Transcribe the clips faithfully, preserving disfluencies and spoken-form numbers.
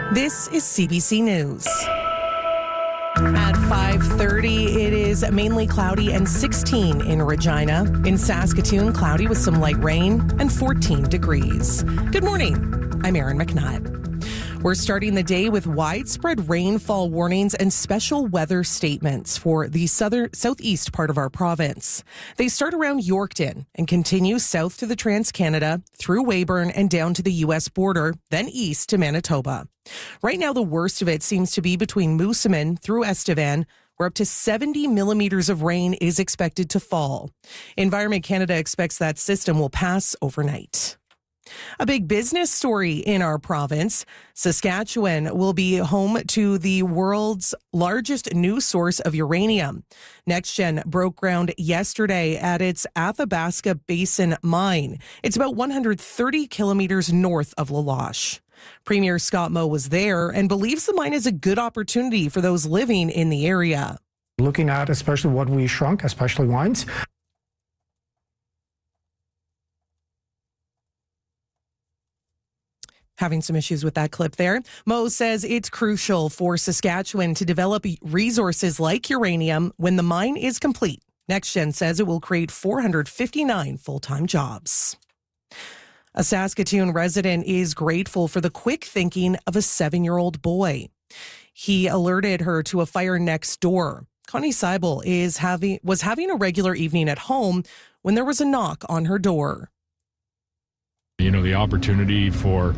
This is C B C News. At five thirty, it is mainly cloudy and sixteen in Regina. In Saskatoon, cloudy with some light rain and fourteen degrees. Good morning. I'm Erin McNutt. We're starting the day with widespread rainfall warnings and special weather statements for the southern southeast part of our province. They start around Yorkton and continue south to the Trans-Canada, through Weyburn and down to the U S border, then east to Manitoba. Right now, the worst of it seems to be between Moosomin through Estevan, where up to seventy millimeters of rain is expected to fall. Environment Canada expects that system will pass overnight. A big business story in our province. Saskatchewan will be home to the world's largest new source of uranium. NextGen broke ground yesterday at its Athabasca Basin mine. It's about one hundred thirty kilometers north of La Loche. Premier Scott Moe was there and believes the mine is a good opportunity for those living in the area. Looking at especially what we shrunk, especially wines. Having some issues with that clip there. Moe says it's crucial for Saskatchewan to develop resources like uranium when the mine is complete. NextGen says it will create four hundred fifty-nine full-time jobs. A Saskatoon resident is grateful for the quick thinking of a seven-year-old boy. He alerted her to a fire next door. Connie Seibel is having was having a regular evening at home when there was a knock on her door. You know, the opportunity for...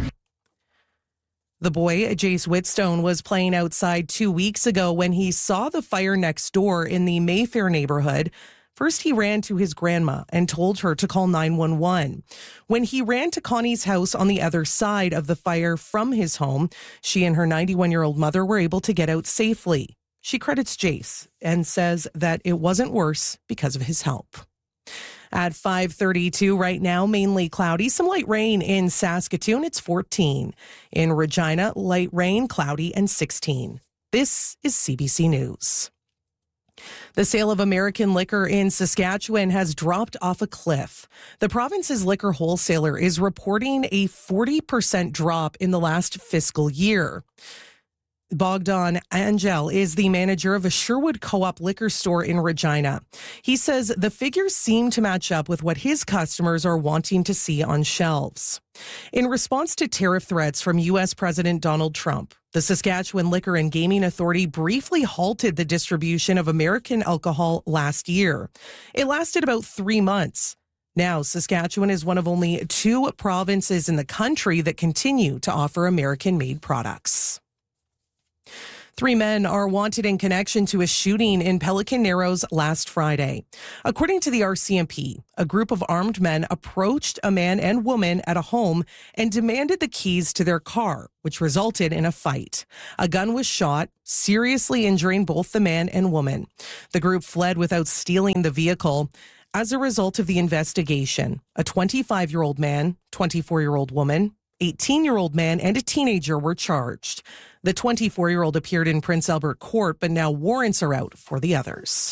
The boy, Jace Whitstone, was playing outside two weeks ago when he saw the fire next door in the Mayfair neighborhood. First, he ran to his grandma and told her to call nine one one. When he ran to Connie's house on the other side of the fire from his home, she and her ninety-one-year-old mother were able to get out safely. She credits Jace and says that it wasn't worse because of his help. At five thirty-two right now, mainly cloudy, some light rain in Saskatoon. It's fourteen. In Regina, light rain, cloudy, and sixteen. This is C B C News. The sale of American liquor in Saskatchewan has dropped off a cliff. The province's liquor wholesaler is reporting a forty percent drop in the last fiscal year. Bogdan Angel is the manager of a Sherwood Co-op liquor store in Regina. He says the figures seem to match up with what his customers are wanting to see on shelves. In response to tariff threats from U S President Donald Trump, the Saskatchewan Liquor and Gaming Authority briefly halted the distribution of American alcohol last year. It lasted about three months. Now, Saskatchewan is one of only two provinces in the country that continue to offer American-made products. Three men are wanted in connection to a shooting in Pelican Narrows last Friday. According to the R C M P, a group of armed men approached a man and woman at a home and demanded the keys to their car, which resulted in a fight. A gun was shot, seriously injuring both the man and woman. The group fled without stealing the vehicle. As a result of the investigation, a twenty-five-year-old man, twenty-four-year-old woman, eighteen-year-old man, and a teenager were charged. The twenty-four-year-old appeared in Prince Albert Court, but now warrants are out for the others.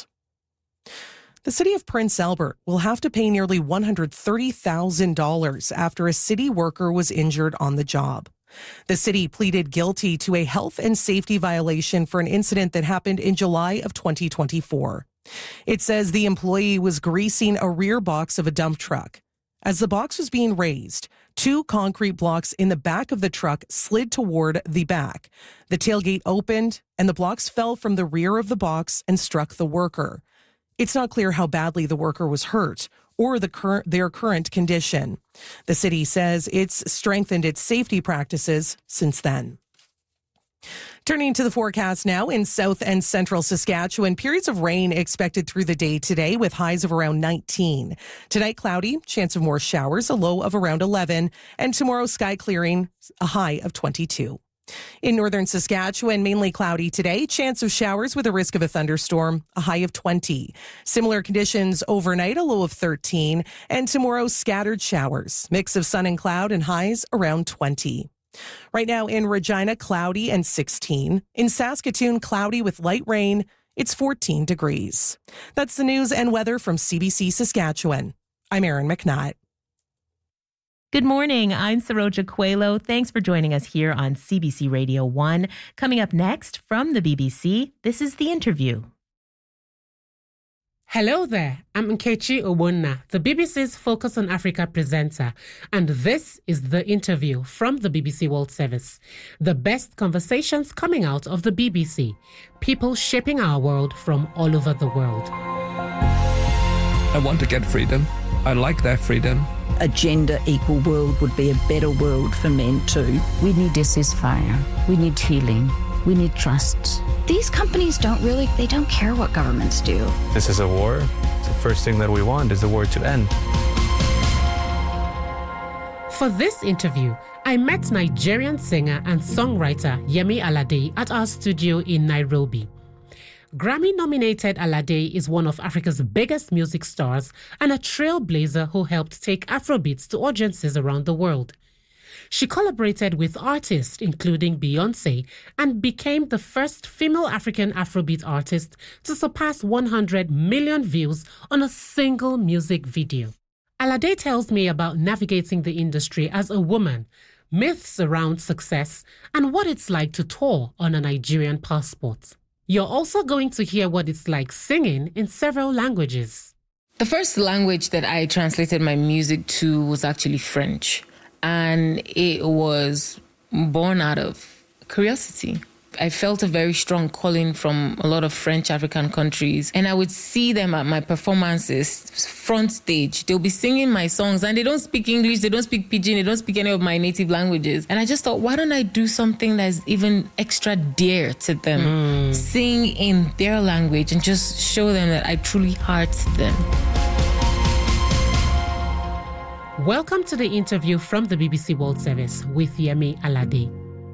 The city of Prince Albert will have to pay nearly one hundred thirty thousand dollars after a city worker was injured on the job. The city pleaded guilty to a health and safety violation for an incident that happened in July of twenty twenty-four. It says the employee was greasing a rear box of a dump truck. As the box was being raised, two concrete blocks in the back of the truck slid toward the back. The tailgate opened, and the blocks fell from the rear of the box and struck the worker. It's not clear how badly the worker was hurt or the cur- their current condition. The city says it's strengthened its safety practices since then. Turning to the forecast now, in south and central Saskatchewan, periods of rain expected through the day today with highs of around nineteen. Tonight, cloudy, chance of more showers, a low of around eleven. And tomorrow, sky clearing, a high of twenty-two. In northern Saskatchewan, mainly cloudy today, chance of showers with a risk of a thunderstorm, a high of twenty. Similar conditions overnight, a low of thirteen. And tomorrow, scattered showers, mix of sun and cloud, and highs around twenty. Right now in Regina, cloudy and sixteen. In Saskatoon, cloudy with light rain. It's fourteen degrees. That's the news and weather from C B C Saskatchewan. I'm Erin McNutt. Good morning. I'm Saroja Coelho. Thanks for joining us here on C B C Radio one. Coming up next from the B B C, this is The Interview. Hello there, I'm Nkechi Owonna, the B B C's Focus on Africa presenter, and this is The Interview from the B B C World Service. The best conversations coming out of the B B C, people shaping our world from all over the world. I want to get freedom. I like that freedom. A gender equal world would be a better world for men too. We need a ceasefire. We need healing. We need trust. These companies don't really, they don't care what governments do. This is a war. The first thing that we want is the war to end. For this interview, I met Nigerian singer and songwriter Yemi Alade at our studio in Nairobi. Grammy-nominated Alade is one of Africa's biggest music stars and a trailblazer who helped take Afrobeats to audiences around the world. She collaborated with artists including Beyoncé and became the first female African Afrobeat artist to surpass one hundred million views on a single music video. Alade tells me about navigating the industry as a woman, myths around success, and what it's like to tour on a Nigerian passport. You're also going to hear what it's like singing in several languages. The first language that I translated my music to was actually French. And it was born out of curiosity. I felt a very strong calling from a lot of French African countries. And I would see them at my performances, front stage. They'll be singing my songs and they don't speak English, they don't speak Pidgin, they don't speak any of my native languages. And I just thought, why don't I do something that's even extra dear to them? Mm. Sing in their language and just show them that I truly heart them. Welcome to the interview from the B B C World Service with Yemi Alade.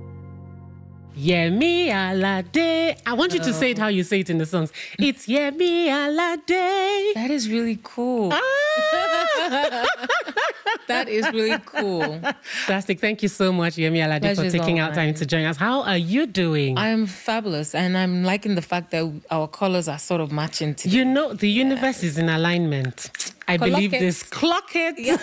Yemi Alade. I want you to say it how you say it in the songs. It's Yemi Alade. That is really cool. Ah! That is really cool. Fantastic. Thank you so much, Yemi Alade, Pleasure's for taking out mine. time to join us. How are you doing? I'm fabulous, and I'm liking the fact that our colors are sort of matching today. You know, the universe yeah. is in alignment. I Clock believe it. this. Clock it. Yeah.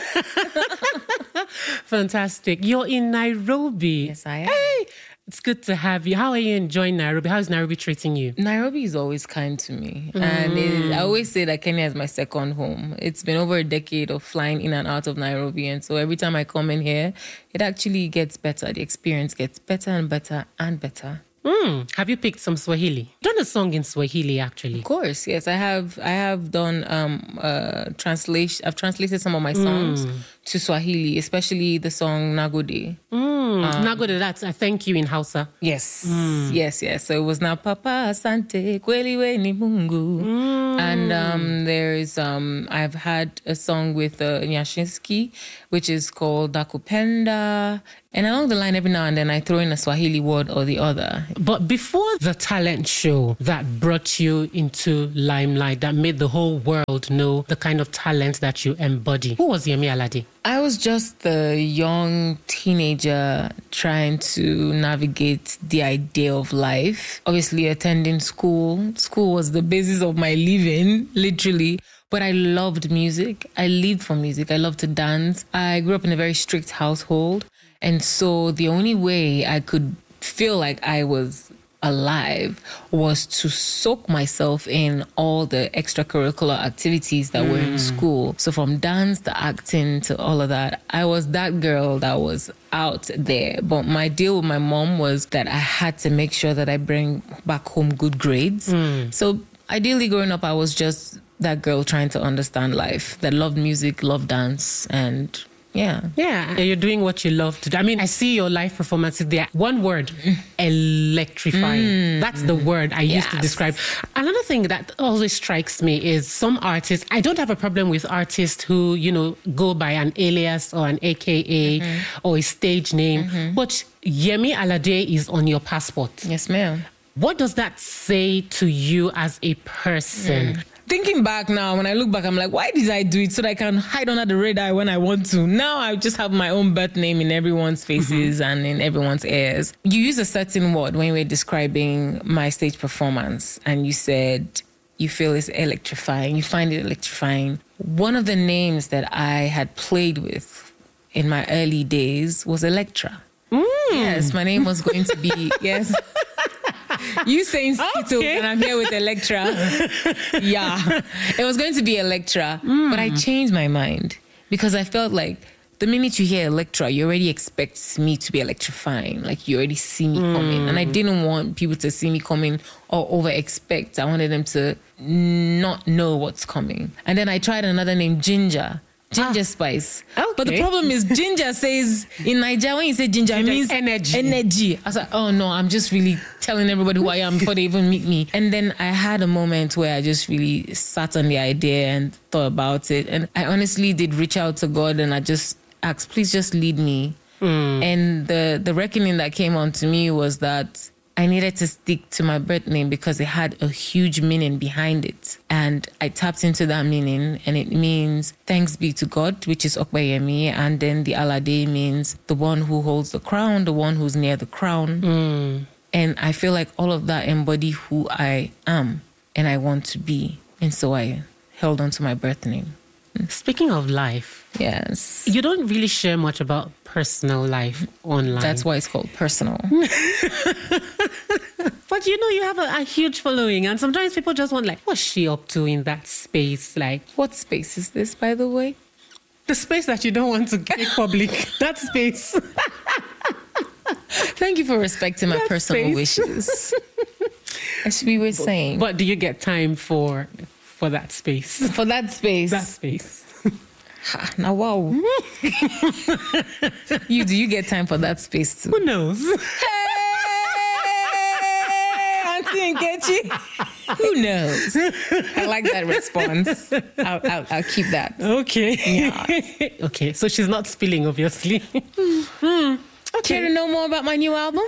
Fantastic. You're in Nairobi. Yes, I am. Hey, it's good to have you. How are you enjoying Nairobi? How is Nairobi treating you? Nairobi is always kind to me. Mm. And it, I always say that Kenya is my second home. It's been over a decade of flying in and out of Nairobi. And so every time I come in here, it actually gets better. The experience gets better and better and better. Mm. Have you picked some Swahili? Done a song in Swahili, actually. Of course, yes. I have. I have done um, uh, translation. I've translated some of my songs mm. to Swahili, especially the song Nagode. Mm. Um, Nagode, that's I thank you in Hausa. Yes, mm. yes, yes. So it was na Papa Asante Kweli we ni Mungu, mm. and um, there's um, I've had a song with uh, Nyashinski, which is called Dakupenda. And along the line, every now and then, I throw in a Swahili word or the other. But before the talent show that brought you into limelight, that made the whole world know the kind of talent that you embody, who was Yemi Alade? I was just the young teenager trying to navigate the idea of life. Obviously, attending school. School was the basis of my living, literally. But I loved music. I lived for music. I loved to dance. I grew up in a very strict household. And so the only way I could feel like I was alive was to soak myself in all the extracurricular activities that mm. were in school. So from dance to acting to all of that, I was that girl that was out there. But my deal with my mom was that I had to make sure that I bring back home good grades. Mm. So ideally growing up, I was just that girl trying to understand life, that loved music, loved dance, and yeah. Yeah, you're doing what you love to do. I mean, I see your live performances there. One word, electrifying. Mm. That's the word I yes. used to describe. Another thing that always strikes me is some artists, I don't have a problem with artists who, you know, go by an alias or an A K A mm-hmm. or a stage name. Mm-hmm. But Yemi Alade is on your passport. Yes, ma'am. What does that say to you as a person? Mm. Thinking back now, when I look back, I'm like, why did I do it so that I can hide under the radar when I want to? Now I just have my own birth name in everyone's faces mm-hmm. and in everyone's ears. You use a certain word when you were describing my stage performance, and you said you feel it's electrifying. You find it electrifying. One of the names that I had played with in my early days was Electra. Mm. Yes, my name was going to be, yes. You saying Skittles okay. and I'm here with Electra. Yeah. It was going to be Electra, mm. but I changed my mind because I felt like the minute you hear Electra, you already expect me to be electrifying. Like you already see me mm. coming. And I didn't want people to see me coming or over expect. I wanted them to not know what's coming. And then I tried another name, Ginger. Ginger ah. spice. Okay. But the problem is ginger says, in Nigeria, when you say ginger, ginger it means energy. Energy. I was like, oh no, I'm just really telling everybody who I am before they even meet me. And then I had a moment where I just really sat on the idea and thought about it. And I honestly did reach out to God and I just asked, please just lead me. Mm. And the, the reckoning that came onto me was that I needed to stick to my birth name because it had a huge meaning behind it. And I tapped into that meaning, and it means thanks be to God, which is Okpeyemi. And then the Alade means the one who holds the crown, the one who's near the crown. Mm. And I feel like all of that embody who I am and I want to be. And so I held on to my birth name. Speaking of life, yes, you don't really share much about personal life online. That's why it's called personal. But you know, you have a, a huge following, and sometimes people just want, like, what's she up to in that space? Like, what space is this, by the way? The space that you don't want to make public. That space. Thank you for respecting my that personal space. Wishes. As we were saying. But do you get time for for that space? For that space. That space. Now, wow. you do you get time for that space too? Who knows? Hey, Auntie Nkechi. Who knows? I like that response. I'll, I'll, I'll keep that. Okay. Yeah. Okay. So she's not spilling, obviously. Hmm. Okay. Care to know more about my new album?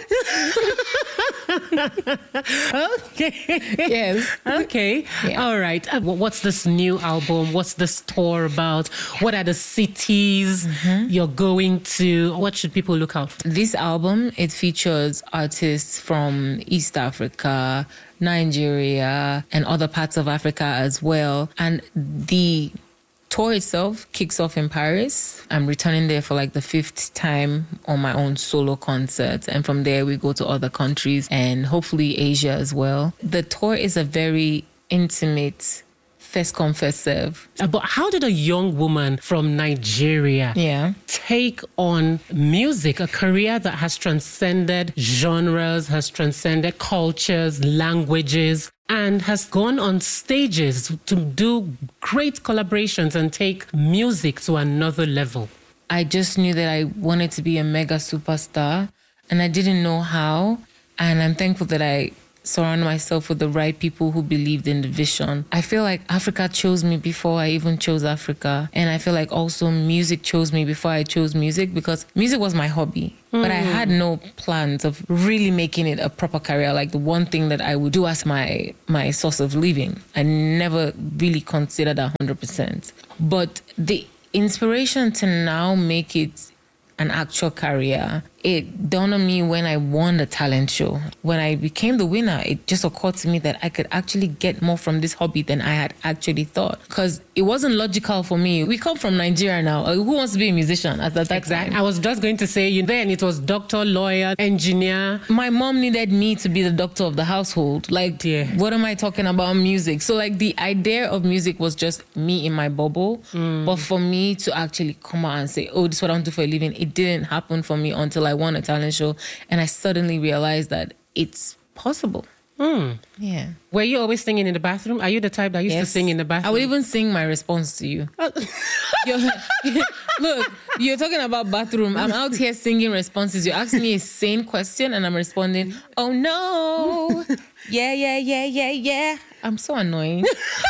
Okay. Yes. Okay. Yeah. All right. Uh, what's this new album? What's this tour about? What are the cities mm-hmm. you're going to? What should people look out for? This album, it features artists from East Africa, Nigeria, and other parts of Africa as well. And the tour itself kicks off in Paris. I'm returning there for like the fifth time on my own solo concert. And from there, we go to other countries and hopefully Asia as well. The tour is a very intimate first come, first serve. But how did a young woman from Nigeria yeah. take on music, a career that has transcended genres, has transcended cultures, languages, and has gone on stages to do great collaborations and take music to another level? I just knew that I wanted to be a mega superstar, and I didn't know how. And I'm thankful that I surround myself with the right people who believed in the vision. I feel like Africa chose me before I even chose Africa. And I feel like also music chose me before I chose music, because music was my hobby. Mm. But I had no plans of really making it a proper career, like the one thing that I would do as my, my source of living. I never really considered that one hundred percent. But the inspiration to now make it an actual career, it dawned on me when I won the talent show. When I became the winner, it just occurred to me that I could actually get more from this hobby than I had actually thought. Because it wasn't logical for me. We come from Nigeria now. Who wants to be a musician at that exactly. time? I was just going to say, you then it was doctor, lawyer, engineer. My mom needed me to be the doctor of the household. Like, yeah. What am I talking about music? So like the idea of music was just me in my bubble. Mm. But for me to actually come out and say, oh, this is what I want to do for a living, it didn't happen for me until I won a talent show, and I suddenly realized that it's possible. Mm. Yeah. Were you always singing in the bathroom? Are you the type that used yes. to sing in the bathroom? I would even sing my response to you. you're, look, you're talking about bathroom. I'm out here singing responses. You're asking me a sane question and I'm responding, oh no. Yeah, yeah, yeah, yeah, yeah. I'm so annoying.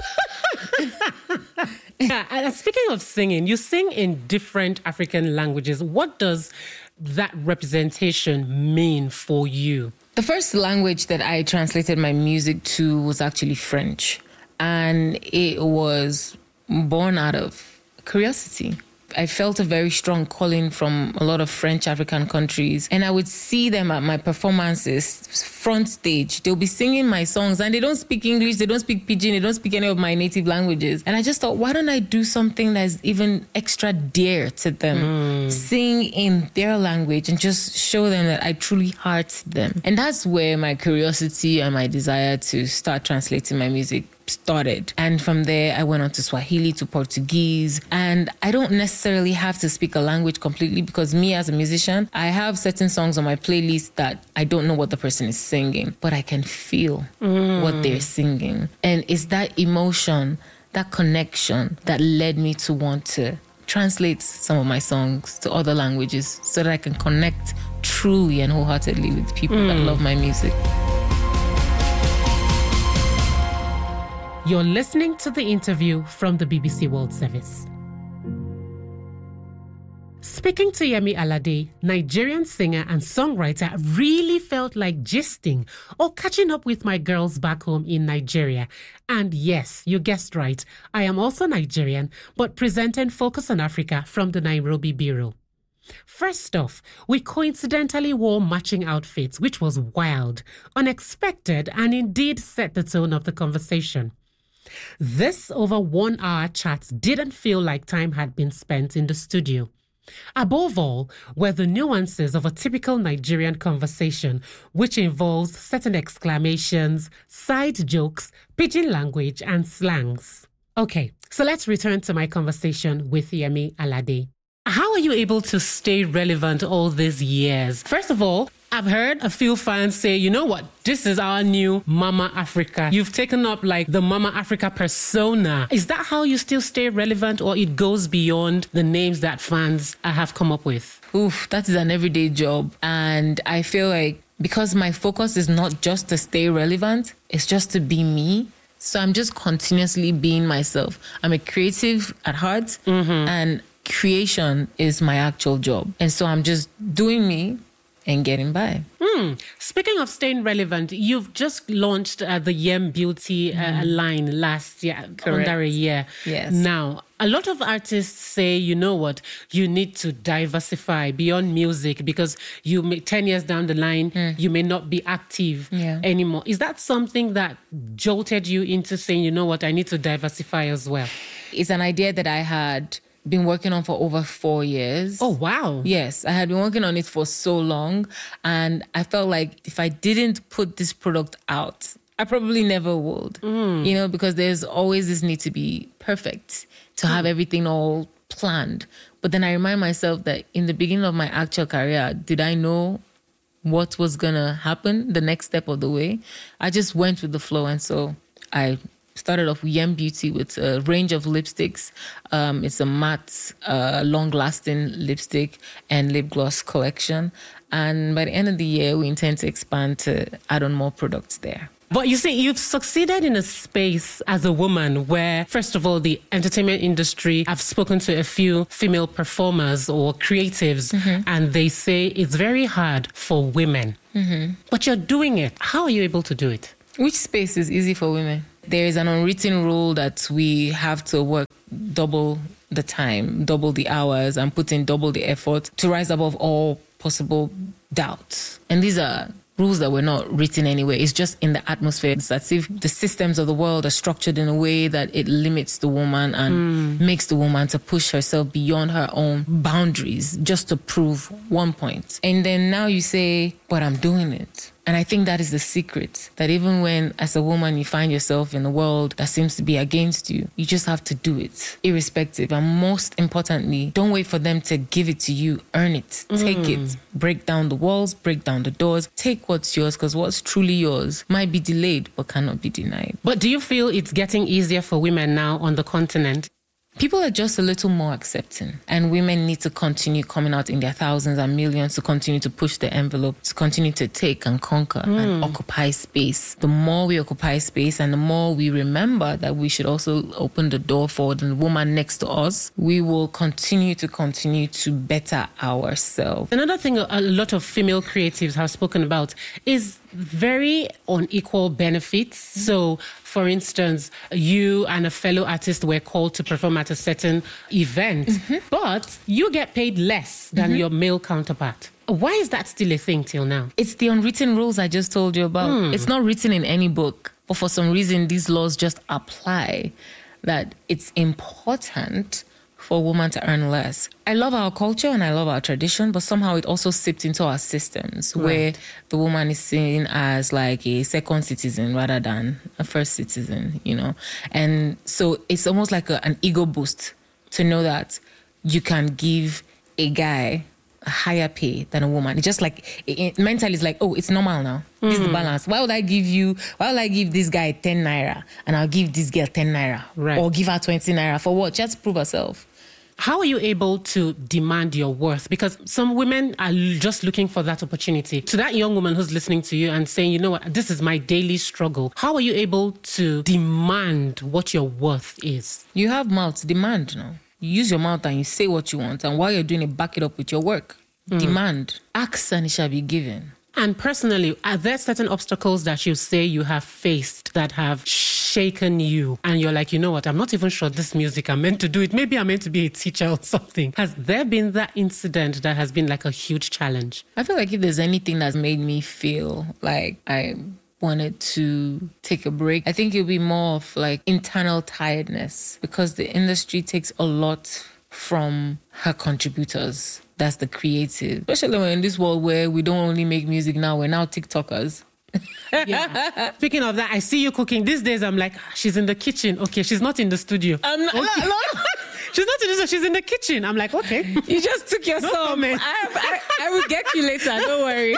Yeah, speaking of singing, you sing in different African languages. What does that representation mean for you? The first language that I translated my music to was actually French. And it was born out of curiosity. I felt a very strong calling from a lot of French African countries. And I would see them at my performances front stage. They'll be singing my songs and they don't speak English, they don't speak Pidgin, they don't speak any of my native languages. And I just thought, why don't I do something that's even extra dear to them? Mm. Sing in their language and just show them that I truly heart them. And that's where my curiosity and my desire to start translating my music started. And from there, I went on to Swahili, to Portuguese. And I don't necessarily have to speak a language completely, because me as a musician, I have certain songs on my playlist that I don't know what the person is singing, but I can feel mm. what they're singing. And it's that emotion, that connection that led me to want to translate some of my songs to other languages so that I can connect truly and wholeheartedly with people mm. that love my music. You're listening to the interview from the B B C World Service. Speaking to Yemi Alade, Nigerian singer and songwriter, really felt like gisting or catching up with my girls back home in Nigeria. And yes, you guessed right, I am also Nigerian, but presenting Focus on Africa from the Nairobi Bureau. First off, we coincidentally wore matching outfits, which was wild, unexpected, and indeed set the tone of the conversation. This over one-hour chat didn't feel like time had been spent in the studio. Above all, were the nuances of a typical Nigerian conversation, which involves certain exclamations, side jokes, pidgin language, and slangs. Okay, so let's return to my conversation with Yemi Alade. How are you able to stay relevant all these years? First of all, I've heard a few fans say, you know what, this is our new Mama Africa. You've taken up like the Mama Africa persona. Is that how you still stay relevant, or it goes beyond the names that fans have come up with? Oof, that is an everyday job. And I feel like because my focus is not just to stay relevant, it's just to be me. So I'm just continuously being myself. I'm a creative at heart, mm-hmm. and creation is my actual job. And so I'm just doing me and getting by. Mm. Speaking of staying relevant, you've just launched uh, the Yem Beauty uh, mm. line last year, Correct. under a year. Yes. Now, a lot of artists say, you know what, you need to diversify beyond music because you may, ten years down the line, mm. you may not be active yeah. anymore. Is that something that jolted you into saying, you know what, I need to diversify as well? It's an idea that I had been working on for over four years. Oh, wow. Yes, I had been working on it for so long. And I felt like if I didn't put this product out, I probably never would. Mm. You know, because there's always this need to be perfect, to have mm. everything all planned. But then I remind myself that in the beginning of my actual career, did I know what was going to happen the next step of the way? I just went with the flow. And so I started off with Yem Beauty with a range of lipsticks. Um, it's a matte, uh, long-lasting lipstick and lip gloss collection. And by the end of the year, we intend to expand to add on more products there. But you see, you've succeeded in a space as a woman where, first of all, the entertainment industry, I've spoken to a few female performers or creatives, mm-hmm. and they say it's very hard for women. Mm-hmm. But you're doing it. How are you able to do it? Which space is easy for women? There is an unwritten rule that we have to work double the time, double the hours, and put in double the effort to rise above all possible doubts. And these are rules that were not written anyway. It's just in the atmosphere. It's as if the systems of the world are structured in a way that it limits the woman and mm. makes the woman to push herself beyond her own boundaries just to prove one point. And then now you say, but I'm doing it. And I think that is the secret, that even when, as a woman, you find yourself in a world that seems to be against you, you just have to do it, irrespective. And most importantly, don't wait for them to give it to you. Earn it. Mm. Take it. Break down the walls, break down the doors. Take what's yours, because what's truly yours might be delayed but cannot be denied. But do you feel it's getting easier for women now on the continent? People are just a little more accepting, and women need to continue coming out in their thousands and millions to continue to push the envelope, to continue to take and conquer mm. and occupy space. The more we occupy space and the more we remember that we should also open the door for the woman next to us, we will continue to continue to better ourselves. Another thing a lot of female creatives have spoken about is very unequal benefits. Mm-hmm. So, for instance, you and a fellow artist were called to perform at a certain event, mm-hmm. but you get paid less than mm-hmm. your male counterpart. Why is that still a thing till now? It's the unwritten rules I just told you about. Mm. It's not written in any book, but for some reason, these laws just apply that it's important for a woman to earn less. I love our culture and I love our tradition, but somehow it also seeped into our systems right. where the woman is seen as like a second citizen rather than a first citizen, you know? And so it's almost like a, an ego boost to know that you can give a guy a higher pay than a woman. It's just like, it, it, mentally it's like, oh, it's normal now. Mm. This is the balance. Why would I give you, why would I give this guy ten naira and I'll give this girl ten naira? Right. Or give her twenty naira for what? Just to prove herself. How are you able to demand your worth? Because some women are just looking for that opportunity. To that young woman who's listening to you and saying, you know what, this is my daily struggle. How are you able to demand what your worth is? You have mouth, demand now. You use your mouth and you say what you want. And while you're doing it, back it up with your work. Mm. Demand. Ask and it shall be given. And personally, are there certain obstacles that you say you have faced that have shaken you? And you're like, you know what, I'm not even sure this music, I'm meant to do it. Maybe I'm meant to be a teacher or something. Has there been that incident that has been like a huge challenge? I feel like if there's anything that's made me feel like I wanted to take a break, I think it'll be more of like internal tiredness, because the industry takes a lot from her contributors. That's the creative. Especially when in this world where we don't only make music now, we're now TikTokers. Yeah. Speaking of that, I see you cooking. These days, I'm like, she's in the kitchen. Okay, she's not in the studio. I'm not. Okay. No, no. She's not in the studio. She's in the kitchen. I'm like, okay. You just took your song. I, I, I will get you later. Don't worry.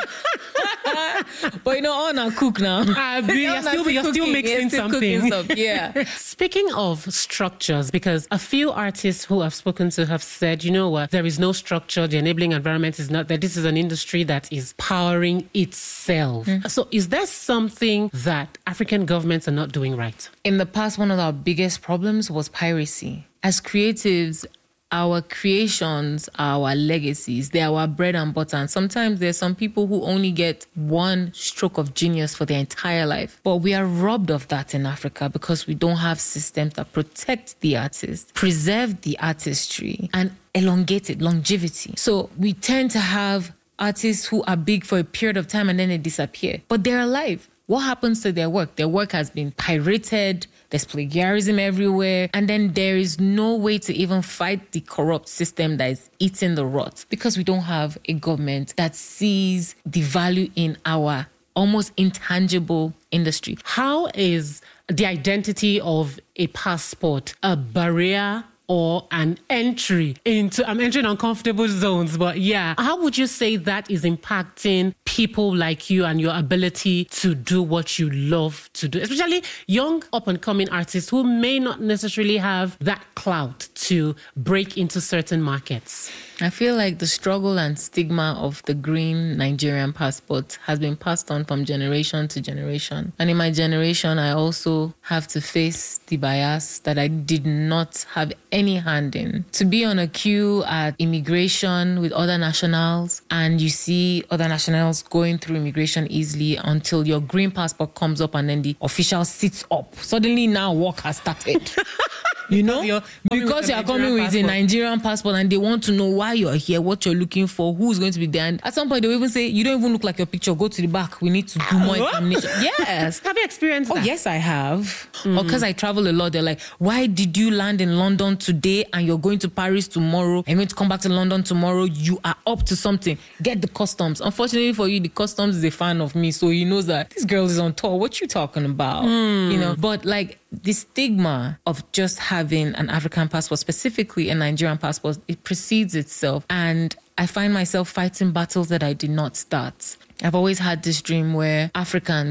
But you know, on and cook now. Uh, you're still, you're still mixing still something. Stuff. Yeah. Speaking of structures, because a few artists who I've spoken to have said, you know what, there is no structure. The enabling environment is not that. This is an industry that is powering itself. Mm. So is there something that African governments are not doing right? In the past, one of our biggest problems was piracy. As creatives, our creations are our legacies. They are our bread and butter. And sometimes there's some people who only get one stroke of genius for their entire life. But we are robbed of that in Africa because we don't have systems that protect the artist, preserve the artistry, and elongate it, longevity. So we tend to have artists who are big for a period of time and then they disappear. But they're alive. What happens to their work? Their work has been pirated. There's plagiarism everywhere. And then there is no way to even fight the corrupt system that is eating the rot, because we don't have a government that sees the value in our almost intangible industry. How is the identity of a passport a barrier or an entry into, I'm entering uncomfortable zones, but yeah. How would you say that is impacting people like you and your ability to do what you love to do, especially young up-and-coming artists who may not necessarily have that clout to break into certain markets? I feel like the struggle and stigma of the green Nigerian passport has been passed on from generation to generation. And in my generation, I also have to face the bias that I did not have any hand in. To be on a queue at immigration with other nationals, and you see other nationals going through immigration easily until your green passport comes up and then the official sits up. Suddenly now work has started. You know, because, because you are coming with passport. a Nigerian passport and they want to know why you're here, what you're looking for, who's going to be there. And at some point, they'll even say, you don't even look like your picture. Go to the back. We need to do more examination. Yes. Have you experienced oh, that? Oh, yes, I have. Mm. Or because I travel a lot, they're like, why did you land in London today and you're going to Paris tomorrow and you're going to come back to London tomorrow? You are up to something. Get the customs. Unfortunately for you, the customs is a fan of me. So he knows that this girl is on tour. What you talking about? Mm. You know, but like, the stigma of just having an African passport, specifically a Nigerian passport, it precedes itself. And I find myself fighting battles that I did not start. I've always had this dream where Africans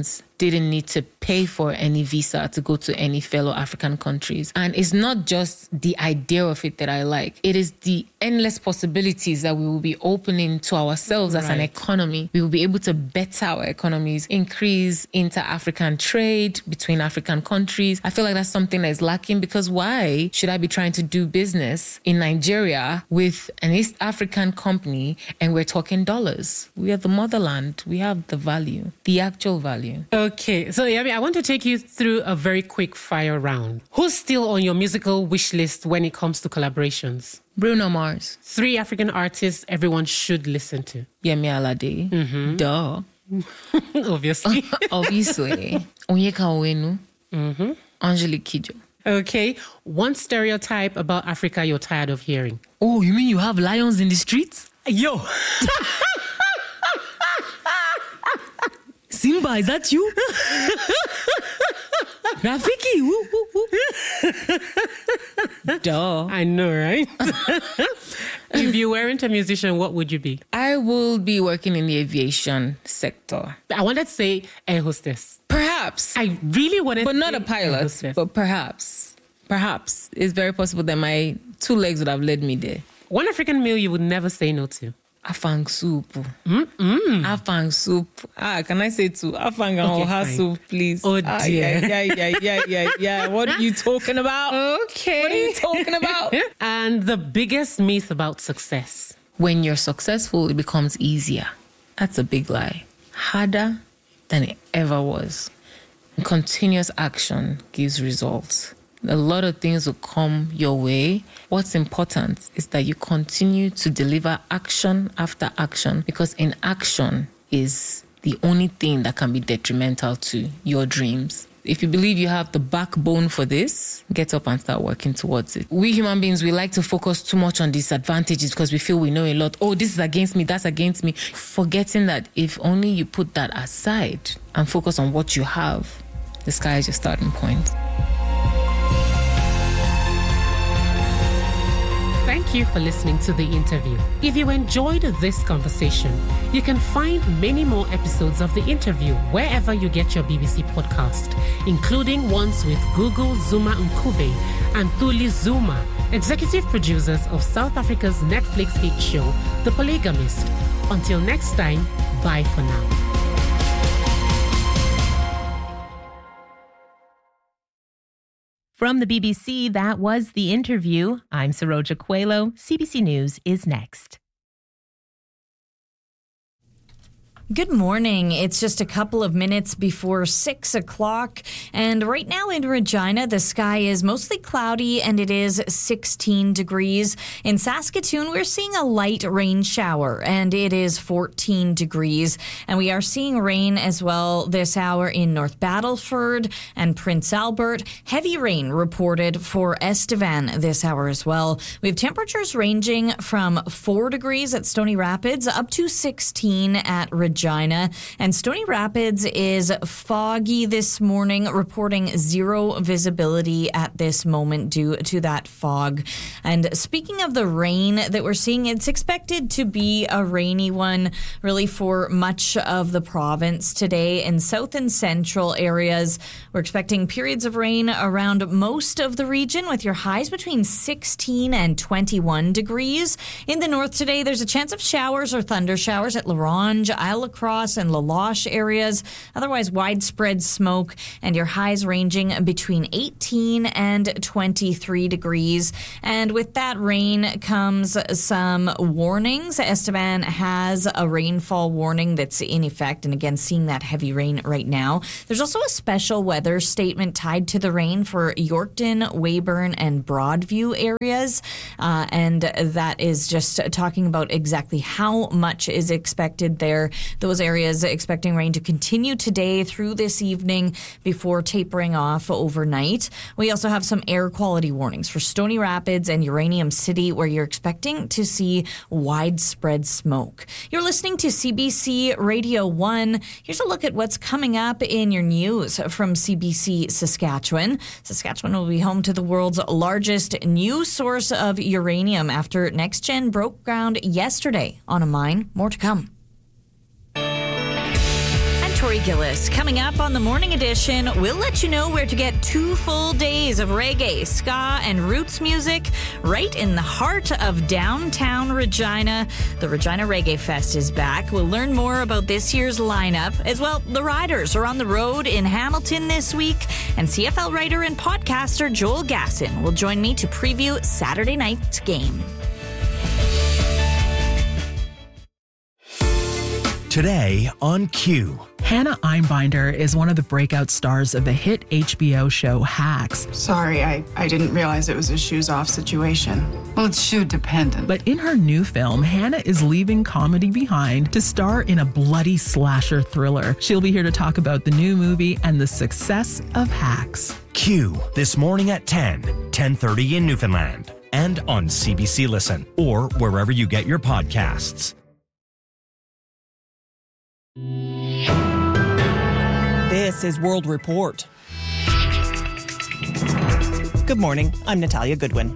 didn't need to pay for any visa to go to any fellow African countries. And it's not just the idea of it that I like. It is the endless possibilities that we will be opening to ourselves as right. an economy. We will be able to better our economies, increase inter-African trade between African countries. I feel like that's something that is lacking, because why should I be trying to do business in Nigeria with an East African company and we're talking dollars? We are the motherland. We have the value, the actual value. Okay, so Yemi, I want to take you through a very quick fire round. Who's still on your musical wish list when it comes to collaborations? Bruno Mars. Three African artists everyone should listen to. Yemi Alade. Mm-hmm. Duh. Obviously. Obviously. Onyeka Onwenu. Mm-hmm. Angelique Kidjo. Okay. One stereotype about Africa you're tired of hearing. Oh, you mean you have lions in the streets? Yo. Simba, is that you? Rafiki, woo, woo, woo. Duh. I know, right? If you weren't a musician, what would you be? I will be working in the aviation sector. I wanted to say air hostess. Perhaps. I really wanted but to not say a pilot, but perhaps. Perhaps. It's very possible that my two legs would have led me there. One African meal you would never say no to. Afang soup. Mm-mm. Afang soup. Ah, can I say two? Afang and okay, oha soup, please. Oh dear. Ah, yeah, yeah, yeah, yeah, yeah, yeah. What are you talking about? Okay. What are you talking about? And the biggest myth about success. When you're successful, it becomes easier. That's a big lie. Harder than it ever was. Continuous action gives results. A lot of things will come your way. What's important is that you continue to deliver action after action, because inaction is the only thing that can be detrimental to your dreams. If you believe you have the backbone for this, get up and start working towards it. We human beings, we like to focus too much on disadvantages because we feel we know a lot. Oh, this is against me, that's against me. Forgetting that if only you put that aside and focus on what you have, the sky is your starting point. Thank you for listening to the interview. If you enjoyed this conversation, you can find many more episodes of the interview wherever you get your B B C podcast, including ones with Gugu Zuma Nkube and Thuli Zuma, executive producers of South Africa's Netflix hit show, The Polygamist. Until next time, bye for now. From the B B C, that was The Interview. I'm Saroja Coelho. C B C News is next. Good morning. It's just a couple of minutes before six o'clock. And right now in Regina, the sky is mostly cloudy and it is sixteen degrees. In Saskatoon, we're seeing a light rain shower and it is fourteen degrees. And we are seeing rain as well this hour in North Battleford and Prince Albert. Heavy rain reported for Estevan this hour as well. We have temperatures ranging from four degrees at Stony Rapids up to sixteen at Regina. And Stony Rapids is foggy this morning, reporting zero visibility at this moment due to that fog. And speaking of the rain that we're seeing, it's expected to be a rainy one really for much of the province today. In south and central areas, we're expecting periods of rain around most of the region with your highs between sixteen and twenty-one degrees. In the north today, there's a chance of showers or thunder showers at La Ronge, Isle Cross and La Loche areas. Otherwise, widespread smoke and your highs ranging between eighteen and twenty-three degrees. And with that rain comes some warnings. Estevan has a rainfall warning that's in effect. And again, seeing that heavy rain right now. There's also a special weather statement tied to the rain for Yorkton, Weyburn, and Broadview areas. Uh, and that is just talking about exactly how much is expected there. Those areas expecting rain to continue today through this evening before tapering off overnight. We also have some air quality warnings for Stony Rapids and Uranium City, where you're expecting to see widespread smoke. You're listening to C B C Radio one. Here's a look at what's coming up in your news from C B C Saskatchewan. Saskatchewan will be home to the world's largest new source of uranium after NextGen broke ground yesterday on a mine. More to come. Tori Gillis. Coming up on the Morning Edition, we'll let you know where to get two full days of reggae, ska, and roots music right in the heart of downtown Regina. The Regina Reggae Fest is back. We'll learn more about this year's lineup. As well, the Riders are on the road in Hamilton this week, and C F L writer and podcaster Joel Gasson will join me to preview Saturday night's game. Today on Q. Hannah Einbinder is one of the breakout stars of the hit H B O show Hacks. Sorry, I, I didn't realize it was a shoes-off situation. Well, it's shoe-dependent. But in her new film, Hannah is leaving comedy behind to star in a bloody slasher thriller. She'll be here to talk about the new movie and the success of Hacks. Q, this morning at ten, ten thirty in Newfoundland, and on C B C Listen, or wherever you get your podcasts. This is World Report. Good morning, I'm Natalia Goodwin.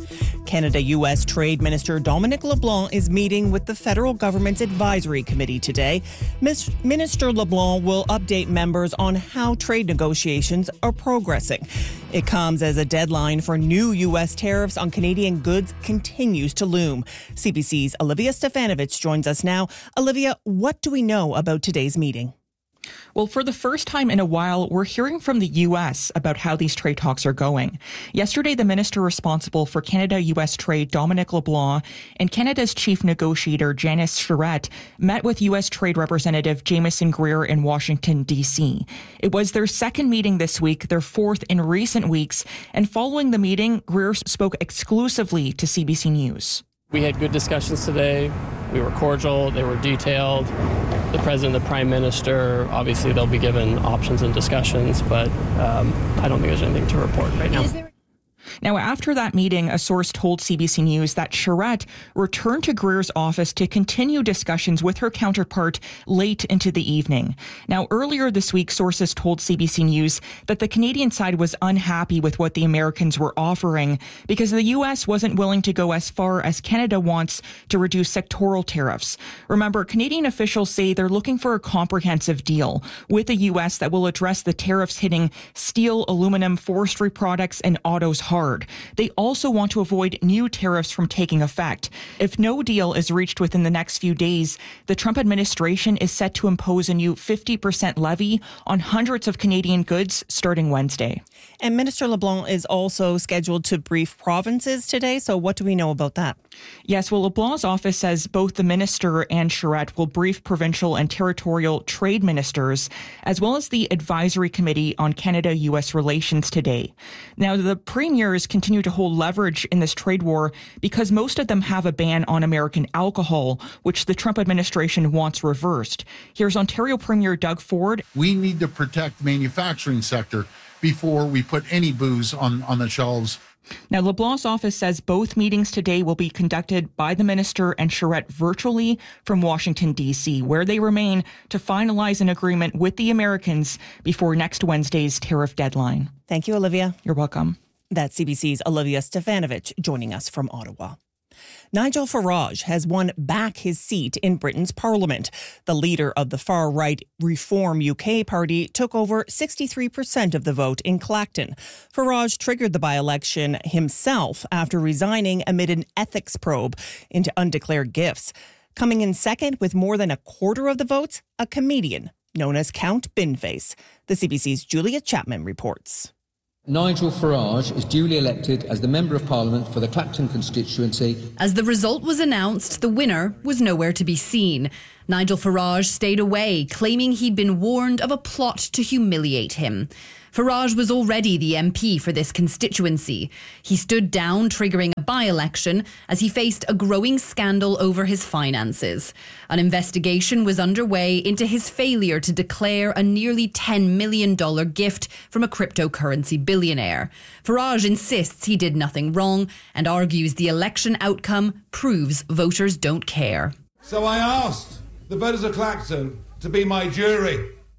Canada-U S Trade Minister Dominic LeBlanc is meeting with the federal government's advisory committee today. Minister LeBlanc will update members on how trade negotiations are progressing. It comes as a deadline for new U S tariffs on Canadian goods continues to loom. C B C's Olivia Stefanovich joins us now. Olivia, what do we know about today's meeting? Well, for the first time in a while, we're hearing from the U S about how these trade talks are going. Yesterday, the minister responsible for Canada-U S trade, Dominic LeBlanc, and Canada's chief negotiator, Janice Charette, met with U S Trade Representative Jameson Greer in Washington, D C. It was their second meeting this week, their fourth in recent weeks, and following the meeting, Greer spoke exclusively to C B C News. We had good discussions today. We were cordial. They were detailed. The president, the prime minister, obviously they'll be given options and discussions, but um, I don't think there's anything to report right now. Now, after that meeting, a source told C B C News that Charette returned to Greer's office to continue discussions with her counterpart late into the evening. Now, earlier this week, sources told C B C News that the Canadian side was unhappy with what the Americans were offering because the U S wasn't willing to go as far as Canada wants to reduce sectoral tariffs. Remember, Canadian officials say they're looking for a comprehensive deal with the U S that will address the tariffs hitting steel, aluminum, forestry products, and autos hard. They also want to avoid new tariffs from taking effect. If no deal is reached within the next few days, the Trump administration is set to impose a new fifty percent levy on hundreds of Canadian goods starting Wednesday. And Minister LeBlanc is also scheduled to brief provinces today. So what do we know about that? Yes, well, LeBlanc's office says both the minister and Charette will brief provincial and territorial trade ministers, as well as the Advisory Committee on Canada-U S relations today. Now, the premiers continue to hold leverage in this trade war because most of them have a ban on American alcohol, which the Trump administration wants reversed. Here's Ontario Premier Doug Ford. We need to protect manufacturing sector before we put any booze on, on the shelves. Now, LeBlanc's office says both meetings today will be conducted by the minister and Charette virtually from Washington, D C, where they remain to finalize an agreement with the Americans before next Wednesday's tariff deadline. Thank you, Olivia. You're welcome. That's C B C's Olivia Stefanovich joining us from Ottawa. Nigel Farage has won back his seat in Britain's Parliament. The leader of the far-right Reform U K party took over sixty-three percent of the vote in Clacton. Farage triggered the by-election himself after resigning amid an ethics probe into undeclared gifts. Coming in second with more than a quarter of the votes, a comedian known as Count Binface. The C B C's Julia Chapman reports. Nigel Farage is duly elected as the Member of Parliament for the Clacton constituency. As the result was announced, the winner was nowhere to be seen. Nigel Farage stayed away, claiming he'd been warned of a plot to humiliate him. Farage was already the M P for this constituency. He stood down, triggering a by-election as he faced a growing scandal over his finances. An investigation was underway into his failure to declare a nearly ten million dollars gift from a cryptocurrency billionaire. Farage insists he did nothing wrong and argues the election outcome proves voters don't care. So I asked the voters of Clacton to be my jury.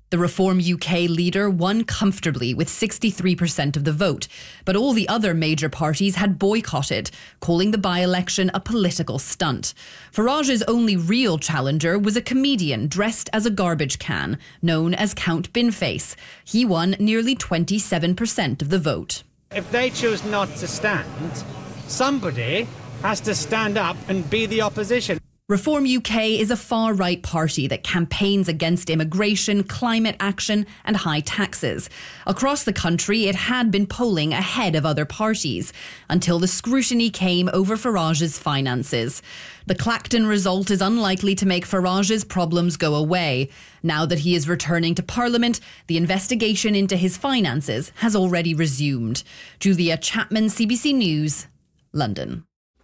The Reform U K leader won comfortably with sixty-three percent of the vote, but all the other major parties had boycotted, calling the by-election a political stunt. Farage's only real challenger was a comedian dressed as a garbage can, known as Count Binface. He won nearly twenty-seven percent of the vote. If they choose not to stand, somebody has to stand up and be the opposition. Reform U K is a far-right party that campaigns against immigration, climate action and high taxes. Across the country, it had been polling ahead of other parties until the scrutiny came over Farage's finances. The Clacton result is unlikely to make Farage's problems go away. Now that he is returning to Parliament, the investigation into his finances has already resumed. Julia Chapman, C B C News, London.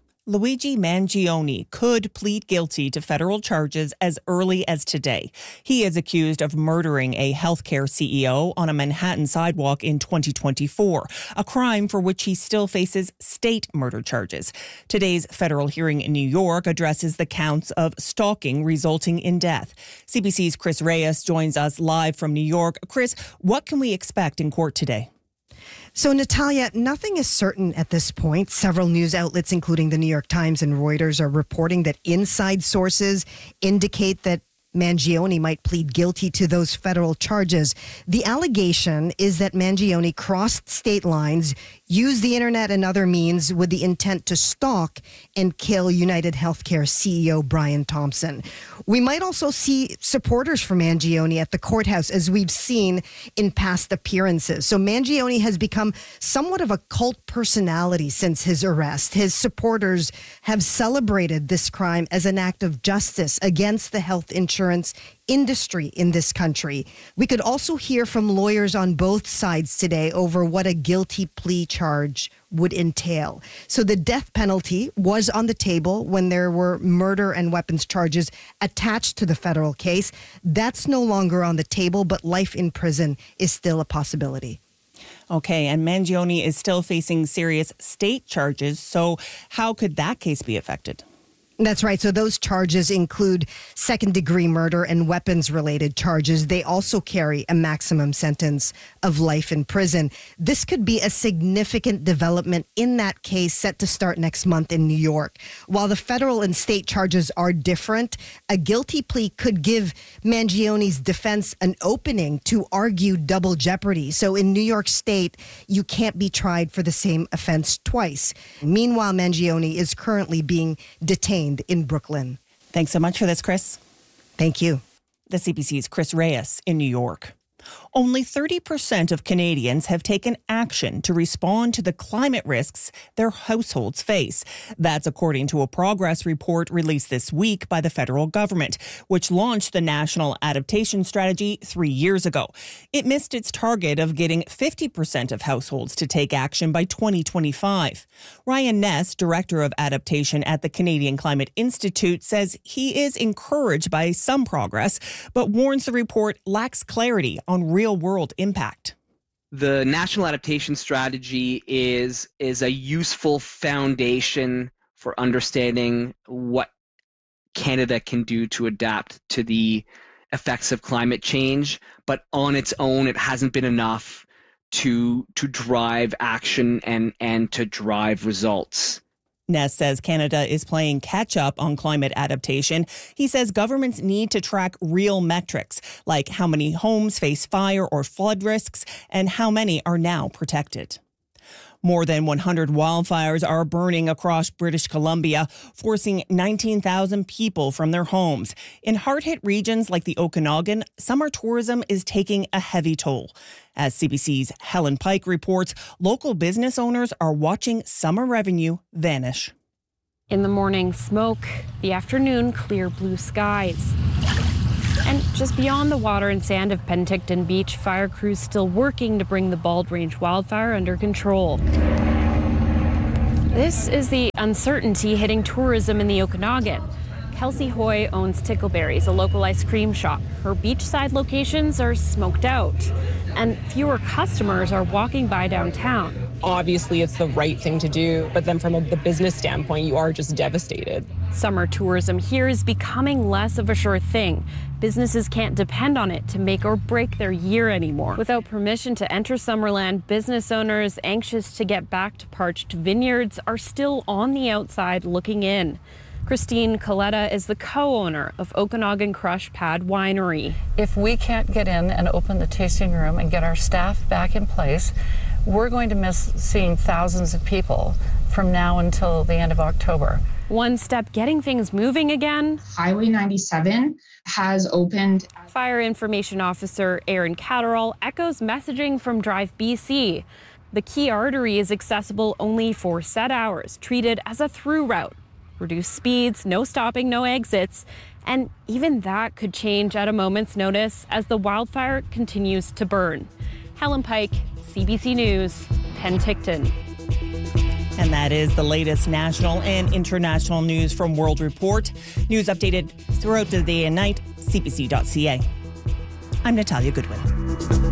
Luigi Mangione could plead guilty to federal charges as early as today. He is accused of murdering a healthcare C E O on a Manhattan sidewalk in twenty twenty-four, a crime for which he still faces state murder charges. Today's federal hearing in New York addresses the counts of stalking resulting in death. C B C's Chris Reyes joins us live from New York. Chris, what can we expect in court today? So, Natalia, nothing is certain at this point. Several news outlets, including the New York Times and Reuters, are reporting that inside sources indicate that Mangione might plead guilty to those federal charges. The allegation is that Mangione crossed state lines, used the internet and other means with the intent to stalk and kill United Healthcare C E O Brian Thompson. We might also see supporters for Mangione at the courthouse, as we've seen in past appearances. So Mangione has become somewhat of a cult personality since his arrest. His supporters have celebrated this crime as an act of justice against the health insurance industry in this country. We could also hear from lawyers on both sides today over what a guilty plea charge would entail. So the death penalty was on the table when there were murder and weapons charges attached to the federal case. That's no longer on the table, but life in prison is still a possibility. Okay, and Mangione is still facing serious state charges. So how could that case be affected? That's right. So those charges include second-degree murder and weapons-related charges. They also carry a maximum sentence of life in prison. This could be a significant development in that case set to start next month in New York. While the federal and state charges are different, a guilty plea could give Mangione's defense an opening to argue double jeopardy. So in New York State, you can't be tried for the same offense twice. Meanwhile, Mangione is currently being detained in Brooklyn. Thanks so much for this, Chris. Thank you. The C B C's Chris Reyes in New York. Only thirty percent of Canadians have taken action to respond to the climate risks their households face. That's according to a progress report released this week by the federal government, which launched the National Adaptation Strategy three years ago. It missed its target of getting fifty percent of households to take action by twenty twenty-five. Ryan Ness, Director of Adaptation at the Canadian Climate Institute, says he is encouraged by some progress, but warns the report lacks clarity on real-world impact. The National Adaptation Strategy is is a useful foundation for understanding what Canada can do to adapt to the effects of climate change, but on its own, it hasn't been enough to to drive action and and to drive results. Ness says Canada is playing catch-up on climate adaptation. He says governments need to track real metrics, like how many homes face fire or flood risks and how many are now protected. More than one hundred wildfires are burning across British Columbia, forcing nineteen thousand people from their homes. In hard-hit regions like the Okanagan, summer tourism is taking a heavy toll. As C B C's Helen Pike reports, local business owners are watching summer revenue vanish. In the morning, smoke. The afternoon, clear blue skies. And just beyond the water and sand of Penticton Beach, fire crews still working to bring the Bald Range wildfire under control. This is the uncertainty hitting tourism in the Okanagan. Kelsey Hoy owns Tickleberries, a local ice cream shop. Her beachside locations are smoked out, and fewer customers are walking by downtown. obviously it's the right thing to do, but then from a, the business standpoint, you are just devastated. Summer tourism here is becoming less of a sure thing. Businesses can't depend on it to make or break their year anymore. Without permission to enter Summerland, business owners anxious to get back to parched vineyards are still on the outside looking in. Christine Coletta is the co-owner of Okanagan Crush Pad Winery. If we can't get in and open the tasting room and get our staff back in place, we're going to miss seeing thousands of people from now until the end of October. One step getting things moving again. Highway ninety-seven has opened. Fire Information Officer Aaron Catterall echoes messaging from Drive B C. The key artery is accessible only for set hours, treated as a through route. Reduce speeds, no stopping, no exits. And even that could change at a moment's notice as the wildfire continues to burn. Helen Pike, C B C News, Penticton. And that is the latest national and international news from World Report. News updated throughout the day and night, c b c dot c a. I'm Natalia Goodwin.